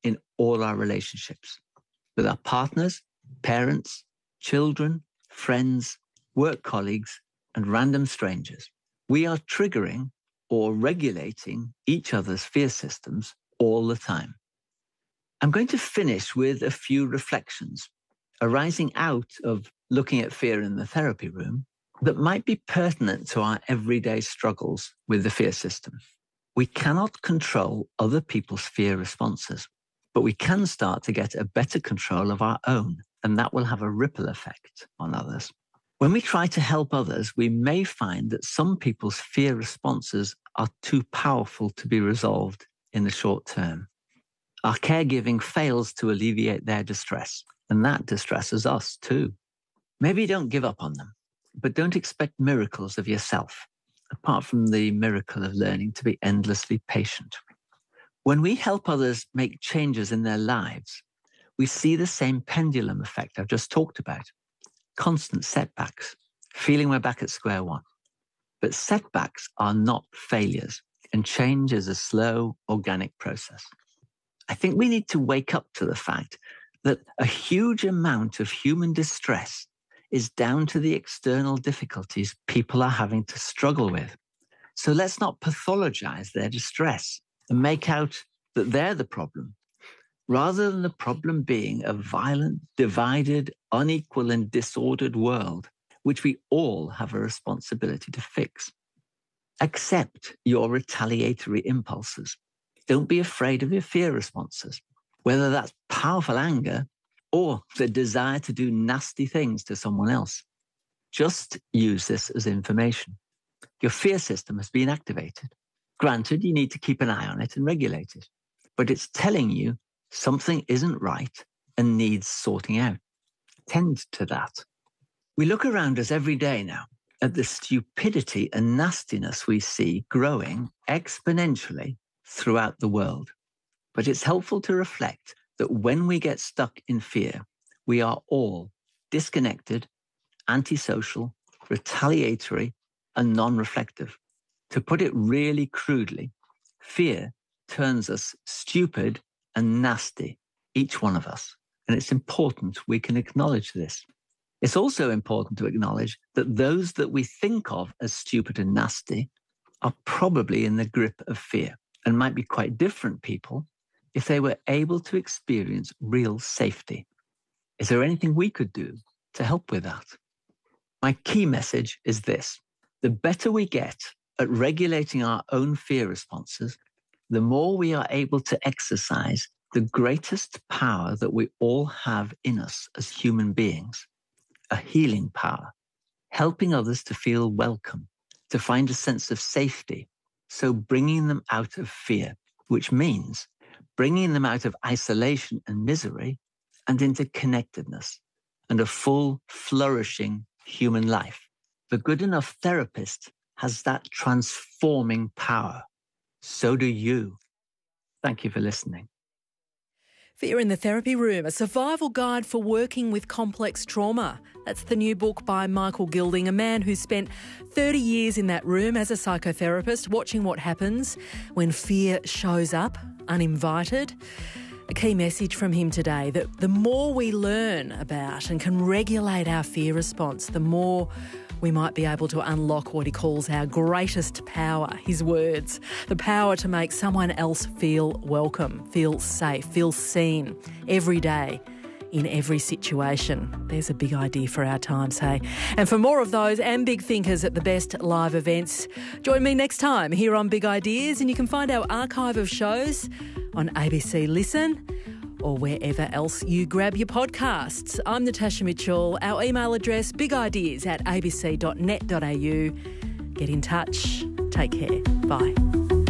in all our relationships with our partners, parents, children, friends, work colleagues, and random strangers. We are triggering or regulating each other's fear systems all the time. I'm going to finish with a few reflections arising out of looking at fear in the therapy room that might be pertinent to our everyday struggles with the fear system. We cannot control other people's fear responses, but we can start to get a better control of our own, and that will have a ripple effect on others. When we try to help others, we may find that some people's fear responses are too powerful to be resolved in the short term. Our caregiving fails to alleviate their distress, and that distresses us too. Maybe don't give up on them, but don't expect miracles of yourself, apart from the miracle of learning to be endlessly patient. When we help others make changes in their lives, we see the same pendulum effect I've just talked about. Constant setbacks, feeling we're back at square one. But setbacks are not failures, and change is a slow, organic process. I think we need to wake up to the fact that a huge amount of human distress is down to the external difficulties people are having to struggle with. So let's not pathologize their distress and make out that they're the problem, rather than the problem being a violent, divided, unequal, and disordered world, which we all have a responsibility to fix. Accept your retaliatory impulses. Don't be afraid of your fear responses, whether that's powerful anger or the desire to do nasty things to someone else. Just use this as information. Your fear system has been activated. Granted, you need to keep an eye on it and regulate it, but it's telling you something isn't right and needs sorting out. Tend to that. We look around us every day now at the stupidity and nastiness we see growing exponentially throughout the world. But it's helpful to reflect that when we get stuck in fear, we are all disconnected, antisocial, retaliatory, and non-reflective. To put it really crudely, fear turns us stupid and nasty, each one of us. And it's important we can acknowledge this. It's also important to acknowledge that those that we think of as stupid and nasty are probably in the grip of fear and might be quite different people if they were able to experience real safety. Is there anything we could do to help with that? My key message is this: the better we get at regulating our own fear responses, the more we are able to exercise the greatest power that we all have in us as human beings, a healing power, helping others to feel welcome, to find a sense of safety. So bringing them out of fear, which means bringing them out of isolation and misery and into connectedness and a full, flourishing human life. The good enough therapist has that transforming power. So do you. Thank you for listening. Fear in the Therapy Room, a survival guide for working with complex trauma. That's the new book by Michael Gilding, a man who spent 30 years in that room as a psychotherapist, watching what happens when fear shows up uninvited. A key message from him today, that the more we learn about and can regulate our fear response, the more we might be able to unlock what he calls our greatest power, his words, the power to make someone else feel welcome, feel safe, feel seen every day in every situation. There's a big idea for our times, hey? And for more of those and big thinkers at the best live events, join me next time here on Big Ideas, and you can find our archive of shows on ABC Listen or wherever else you grab your podcasts. I'm Natasha Mitchell. Our email address, bigideas@abc.net.au. Get in touch. Take care. Bye.